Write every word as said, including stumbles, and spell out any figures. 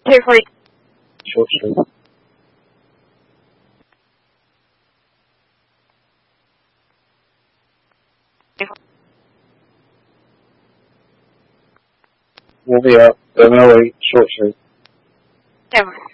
two forty. Short Street. We'll be up. seven oh eight Short Street. Over.